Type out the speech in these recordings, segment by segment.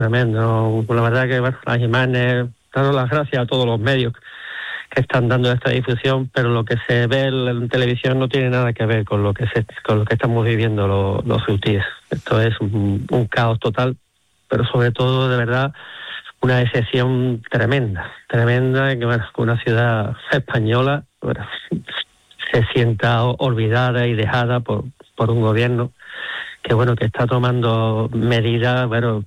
tremendo. La verdad que bueno, las imágenes, dando las gracias a todos los medios que están dando esta difusión, pero lo que se ve en televisión no tiene nada que ver con lo que estamos viviendo los ceutíes. Esto es un caos total, pero sobre todo, de verdad, una decepción tremenda, que bueno, una ciudad española bueno, se sienta olvidada y dejada por un gobierno que bueno, que está tomando medidas, bueno,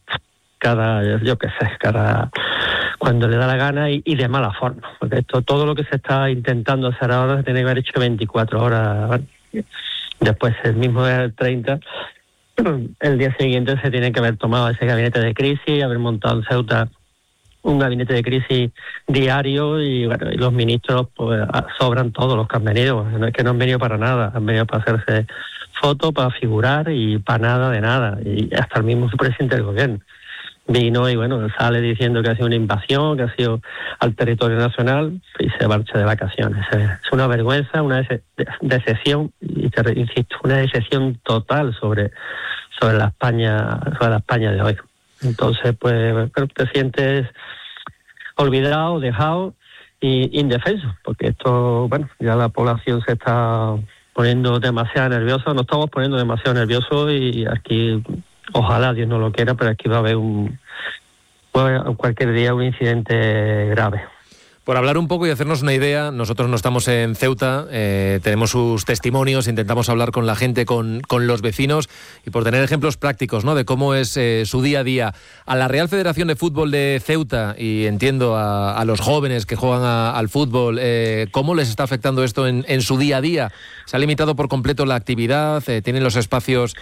cada cuando le da la gana y de mala forma, porque todo lo que se está intentando hacer ahora se tiene que haber hecho 24 horas, ¿vale? Después el mismo día del 30, el día siguiente se tiene que haber tomado ese gabinete de crisis, haber montado en Ceuta un gabinete de crisis diario y bueno, y los ministros pues sobran todos los que han venido, no es que no han venido para nada, han venido para hacerse fotos, para figurar y para nada de nada, y hasta el mismo presidente del gobierno vino y bueno, sale diciendo que ha sido una invasión, que ha sido al territorio nacional y se marcha de vacaciones. Es una vergüenza, una decepción, y te insisto, una decepción total sobre la España de hoy. Entonces, pues te sientes olvidado, dejado e indefenso, porque esto, bueno, ya la población se está poniendo demasiado nerviosa, nos estamos poniendo demasiado nerviosos y aquí, ojalá Dios no lo quiera, pero aquí va a haber cualquier día un incidente grave. Por hablar un poco y hacernos una idea, nosotros no estamos en Ceuta, tenemos sus testimonios, intentamos hablar con la gente, con los vecinos, y por tener ejemplos prácticos, ¿no?, de cómo es su día a día. A la Real Federación de Fútbol de Ceuta, y entiendo a los jóvenes que juegan al fútbol, ¿cómo les está afectando esto en su día a día? ¿Se ha limitado por completo la actividad? ¿Tienen los espacios,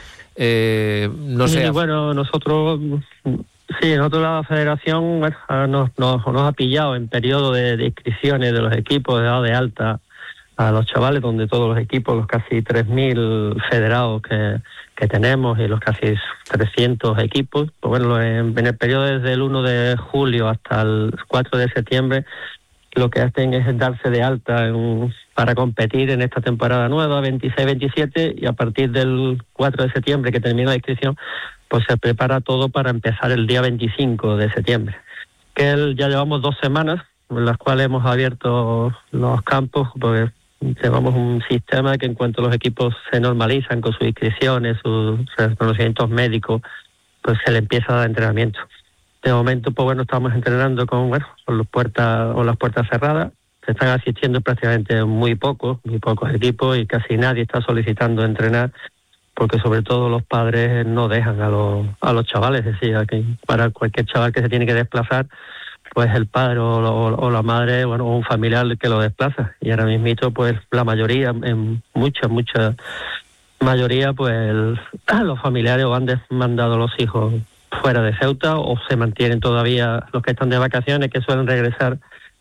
no sé? Bueno, nosotros... Sí, nosotros la federación bueno, nos ha pillado en periodo de inscripciones de los equipos, de dado de alta a los chavales, donde todos los equipos, los casi 3.000 federados que tenemos y los casi 300 equipos, pues bueno, en el periodo desde el 1 de julio hasta el 4 de septiembre, lo que hacen es darse de alta para competir en esta temporada nueva, 26-27, y a partir del 4 de septiembre, que termina la inscripción, pues se prepara todo para empezar el día 25 de septiembre. Ya llevamos 2 semanas en las cuales hemos abierto los campos, porque llevamos un sistema que en cuanto los equipos se normalizan con sus inscripciones, sus reconocimientos médicos, pues se le empieza a dar entrenamiento. De momento, pues bueno, estamos entrenando con las puertas cerradas. Se están asistiendo prácticamente muy pocos equipos y casi nadie está solicitando entrenar, porque sobre todo los padres no dejan a los chavales. Es decir, que para cualquier chaval que se tiene que desplazar, pues el padre o la madre, bueno, o un familiar que lo desplaza. Y ahora mismito, pues la mayoría, en mucha mayoría, pues los familiares o han mandado a los hijos fuera de Ceuta o se mantienen todavía los que están de vacaciones, que suelen regresar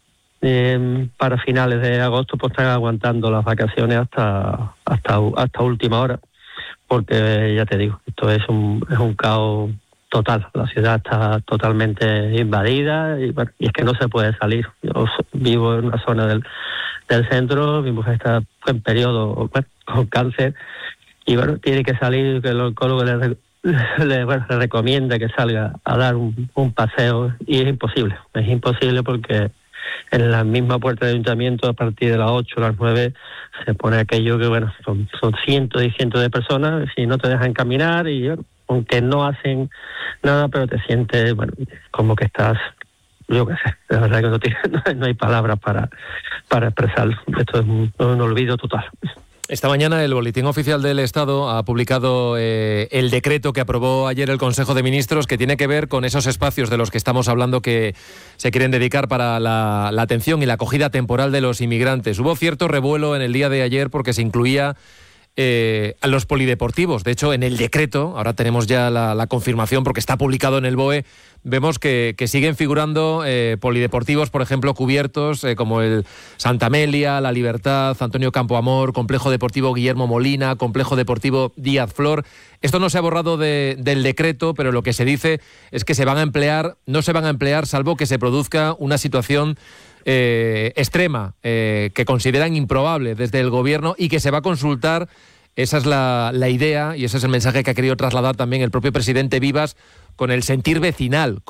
para finales de agosto, pues están aguantando las vacaciones hasta última hora, porque ya te digo, esto es un caos total. La ciudad está totalmente invadida y es que no se puede salir. Yo vivo en una zona del centro, mi mujer está en periodo con cáncer y tiene que salir, que el oncólogo le recomienda que salga a dar un paseo y es imposible porque en la misma puerta del ayuntamiento a partir de las 8 o las 9 se pone aquello que son cientos y cientos de personas, si no te dejan caminar y aunque no hacen nada, pero te sientes como que estás, yo qué sé, la verdad que no hay palabras para expresarlo. Esto es un olvido total. Esta mañana el Boletín Oficial del Estado ha publicado el decreto que aprobó ayer el Consejo de Ministros, que tiene que ver con esos espacios de los que estamos hablando que se quieren dedicar para la atención y la acogida temporal de los inmigrantes. Hubo cierto revuelo en el día de ayer porque se incluía a los polideportivos. De hecho, en el decreto, ahora tenemos ya la confirmación porque está publicado en el BOE, vemos que siguen figurando polideportivos, por ejemplo, cubiertos, como el Santa Amelia, La Libertad, Antonio Campoamor, Complejo Deportivo Guillermo Molina, Complejo Deportivo Díaz Flor. Esto no se ha borrado del decreto, pero lo que se dice es que no se van a emplear salvo que se produzca una situación extrema, que consideran improbable desde el gobierno y que se va a consultar. Esa es la idea y ese es el mensaje que ha querido trasladar también el propio presidente Vivas con el sentir vecinal,